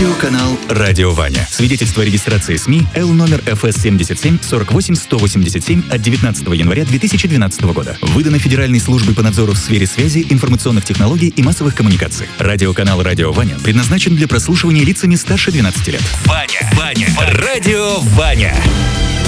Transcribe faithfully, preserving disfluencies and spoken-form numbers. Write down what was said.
Радиоканал «Радио Ваня». Свидетельство о регистрации СМИ Л номер эф эс семьдесят семь сорок восемь сто восемьдесят семь от девятнадцатого января две тысячи двенадцатого года. Выдано Федеральной службой по надзору в сфере связи, информационных технологий и массовых коммуникаций. Радиоканал «Радио Ваня» предназначен для прослушивания лицами старше двенадцати лет. Ваня, Ваня, Радио Ваня.